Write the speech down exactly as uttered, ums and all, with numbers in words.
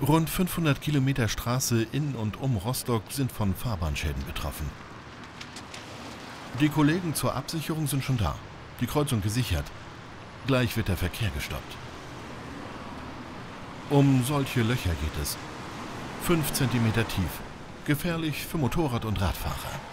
Rund fünfhundert Kilometer Straße in und um Rostock sind von Fahrbahnschäden betroffen. Die Kollegen zur Absicherung sind schon da. Die Kreuzung gesichert. Gleich wird der Verkehr gestoppt. Um solche Löcher geht es. Fünf Zentimeter tief. Gefährlich für Motorrad- und Radfahrer.